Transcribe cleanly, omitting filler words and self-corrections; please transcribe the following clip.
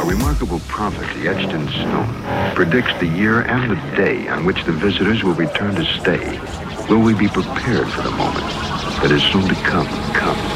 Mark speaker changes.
Speaker 1: A remarkable prophecy etched in stone predicts the year and the day on which the visitors will return to stay. Will we be prepared for the moment that is soon to come?